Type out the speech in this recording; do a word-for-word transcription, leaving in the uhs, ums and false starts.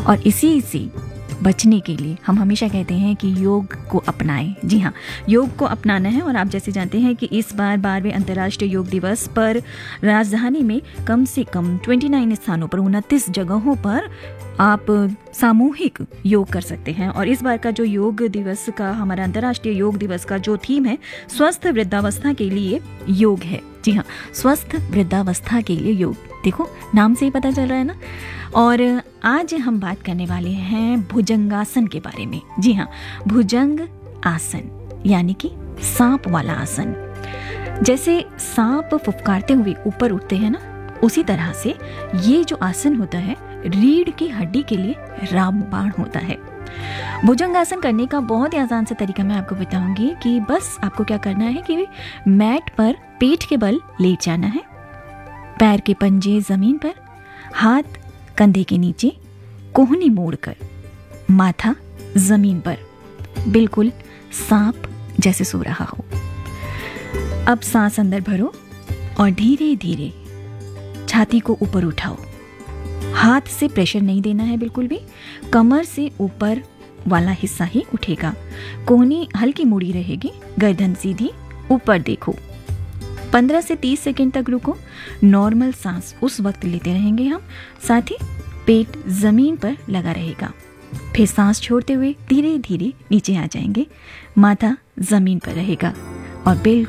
और इसी से बचने के लिए हम हमेशा कहते हैं कि योग को अपनाएं। जी हाँ, योग को अपनाना है। और आप जैसे जानते हैं कि इस बार बारहवें अंतर्राष्ट्रीय योग दिवस पर राजधानी में कम से कम उनतीस स्थानों पर उनतीस जगहों पर आप सामूहिक योग कर सकते हैं। और इस बार का जो योग दिवस का, हमारा अंतर्राष्ट्रीय योग दिवस का जो थीम है, स्वस्थ वृद्धावस्था के लिए योग है। जी हाँ, स्वस्थ वृद्धावस्था के लिए योग। देखो, नाम से ही पता चल रहा है ना। और आज हम बात करने वाले हैं भुजंगासन के बारे में। जी हाँ, भुजंग आसन यानी कि सांप वाला आसन। जैसे सांप फुफकारते हुए ऊपर उठते हैं ना, उसी तरह से ये जो आसन होता है रीढ़ की हड्डी के लिए रामबाण होता है। भुजंगासन करने का बहुत ही आसान सा तरीका मैं आपको बताऊंगी कि बस आपको क्या करना है कि मैट पर पेट के बल लेट जाना है, पैर के पंजे जमीन पर, हाथ कंधे के नीचे, कोहनी मोड़कर, माथा जमीन पर, बिल्कुल सांप जैसे सो रहा हो। अब सांस अंदर भरो और धीरे धीरे छाती को ऊपर उठाओ। हाथ से प्रेशर नहीं देना है बिल्कुल भी, कमर से ऊपर वाला हिस्सा ही उठेगा। कोहनी हल्की मुड़ी रहेगी, गर्दन सीधी, ऊपर देखो। पंद्रह से तीस सेकंड तक रुको। नॉर्मल सांस उस वक्त लेते रहेंगे हम, साथ ही पेट जमीन पर लगा रहेगा। फिर सांस छोड़ते हुए धीरे धीरे नीचे आ जाएंगे, माथा जमीन पर रहेगा और बिल्कुल